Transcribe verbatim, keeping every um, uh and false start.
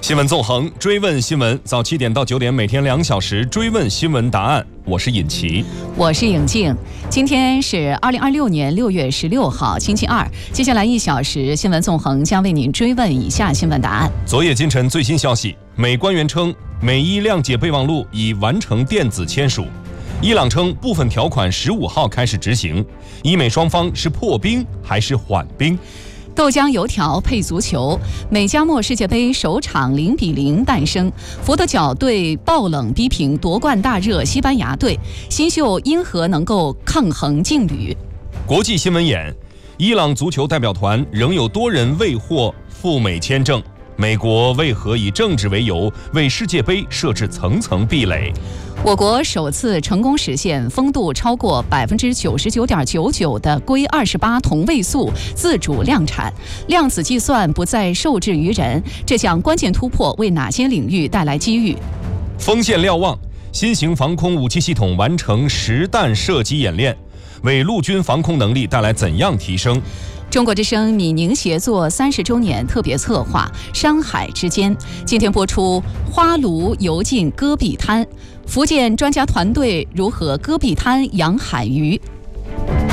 新闻纵横，追问新闻，早七点到九点，每天两小时，追问新闻答案。我是尹奇， 我是颖静。今天是二零二六年六月十六号，星期二。接下来一小时，新闻纵横将为您追问以下新闻答案。 昨夜今晨最新消息，美官员称美伊谅解备忘录已完成电子签署。伊朗称部分条款十五号开始执行。伊美双方是破冰还是缓冰？ 豆浆油条配足球，美加墨世界杯首场零比零诞生。佛得角队爆冷逼平夺冠大热西班牙队，新秀因何能够抗衡劲旅？ 国际新闻眼，伊朗足球代表团仍有多人未获赴美签证，美国为何以政治为由为世界杯设置层层壁垒？ 我国首次成功实现风度超过百分之九十九点九九的硅二十八同位素自主量产，量子计算不再受制于人，这项关键突破为哪些领域带来机遇？ 锋线瞭望，新型防空武器系统完成实弹射击演练，为陆军防空能力带来怎样提升？ 中国之声闽宁协作三十周年特别策划《山海之间》，今天播出花鲈游进戈壁滩，福建专家团队如何戈壁滩养海鱼。